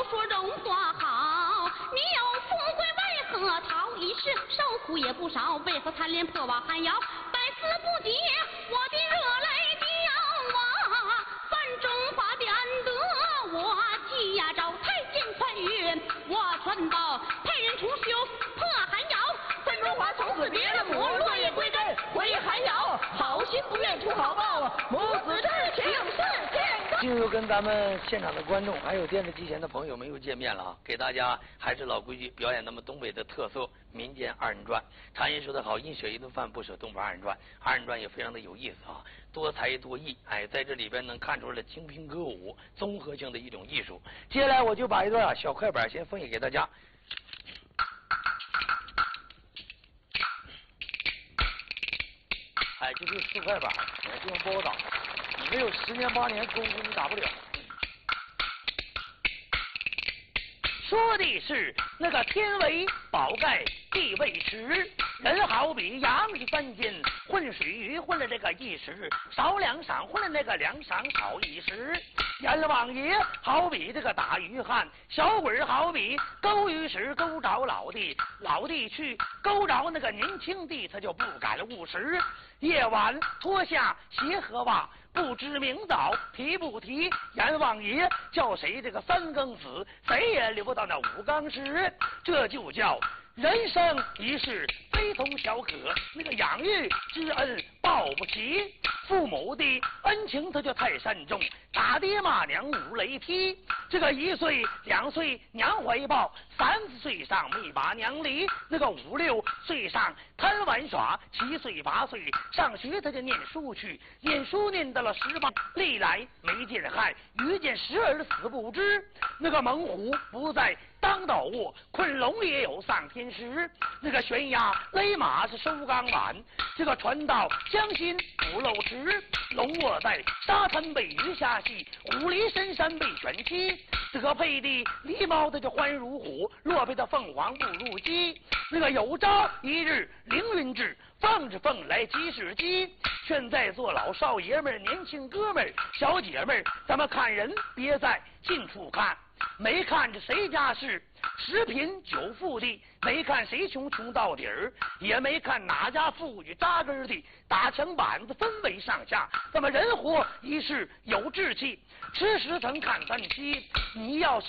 说人话好，你有富贵为何逃？一时受苦也不少，为何贪恋破瓦寒窑？百思不解，我的热泪掉啊！范中华的恩德，我记呀着太监穿越，我传报派人重修破寒窑。范中华从此别了母，落叶归根回寒窑。好心不愿出好报啊！母子之情是天高。 就跟咱们现场的观众还有电视机前的朋友们又见面了啊！给大家还是老规矩，表演咱们东北的特色民间二人转。常言说得好，因舍一顿饭不舍东北二人转。二人转也非常的有意思啊，多才多艺。哎，在这里边能看出来精品歌舞综合性的一种艺术。接下来我就把一段小快板先分享给大家。哎，这就是四快板，这种包打，你没有10年8年功夫你打不了。说的是那个天为宝盖地为池，人好比羊是3斤，混水鱼混了这个1时，少2晌混了那个2晌少1时。阎王爷好比这个打鱼汉，小鬼好比勾鱼时勾着老弟，老弟去勾着那个年轻的，他就不敢误食。夜晚脱下鞋和袜，不知明早提不提，阎王爷叫谁这个3更死，谁也留不到那5更时。这就叫人生一世非同小可，那个养育之恩报不齐，父母的恩情他就太慎重，打爹骂娘无雷劈。这个1岁2岁娘怀抱，3、4岁上没把娘离，那个5、6岁上贪玩耍，7岁8岁上学他就念书去，念书念到了18，历来没见害，遇见时而死不知。那个猛虎不在当道卧，困龙也有上天时。那个悬崖勒马是收钢碗，这个船到江心不漏池。龙卧在沙滩被鱼虾戏，虎离深山被犬欺。德配的狸猫的就欢如虎，落配的凤凰不如鸡。那个有朝一日凌云志，放着凤来鸡是鸡。劝在座老少爷们、年轻哥们、小姐们，咱们看人别在近处看，没看着谁家是10贫9富的，没看谁穷到底儿，也没看哪家富裕扎根的，打墙板子分为上下。咱们人活一世有志气，吃10层看3期，你要是